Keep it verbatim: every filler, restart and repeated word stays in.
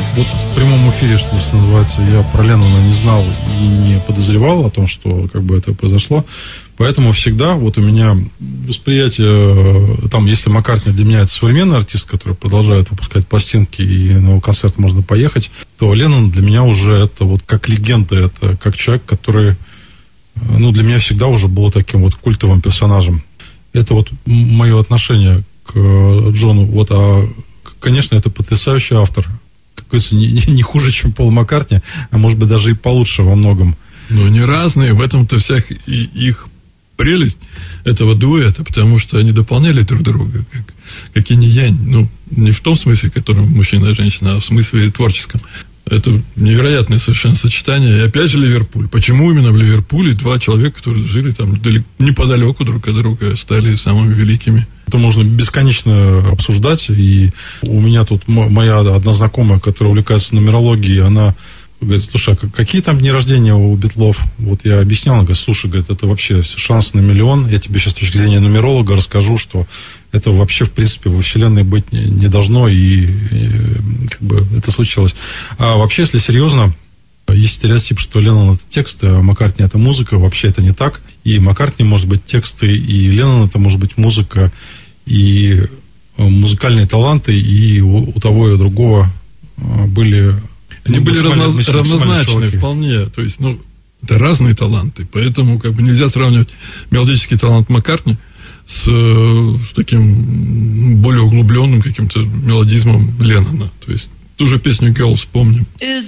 Вот в прямом эфире, что называется, я про Леннона не знал и не подозревал о том, что как бы это произошло. Поэтому всегда вот у меня восприятие, там, если Маккартни для меня это современный артист, который продолжает выпускать пластинки, и на его концерт можно поехать, то Леннон для меня уже это вот как легенда, это как человек, который, ну, для меня всегда уже был таким вот культовым персонажем. Это вот мое отношение к Джону. Вот, а, конечно, это потрясающий автор. Как говорится, не, не хуже, чем Пол Маккартни, а может быть даже и получше во многом. Но они разные, в этом-то вся их прелесть этого дуэта, потому что они дополняли друг друга, как, как инь и янь. Ну, не в том смысле, в котором мужчина и женщина, а в смысле творческом. Это невероятное совершенно сочетание. И опять же Ливерпуль. Почему именно в Ливерпуле два человека, которые жили там далеко, неподалеку друг от друга, стали самыми великими? Это можно бесконечно обсуждать. И у меня тут моя одна знакомая, которая увлекается нумерологией, она говорит: слушай, а какие там дни рождения у Битлов? Вот я объяснял, она говорит: слушай, говорит, это вообще шанс на миллион. Я тебе сейчас с точки зрения нумеролога расскажу, что это вообще, в принципе, во Вселенной быть не, не должно, и, и как бы это случилось. А вообще, если серьезно, есть стереотип, что Леннон — это тексты, а Маккартни — это музыка. Вообще это не так. И Маккартни может быть тексты, и Леннон — это может быть музыка, и музыкальные таланты, и у, у того и у другого были... Они ну, были равно, равнозначны вполне. То есть, ну, это разные таланты. Поэтому как бы нельзя сравнивать мелодический талант Маккартни с, с таким более углубленным каким-то мелодизмом Леннона. То есть ту же песню «Girl» вспомним.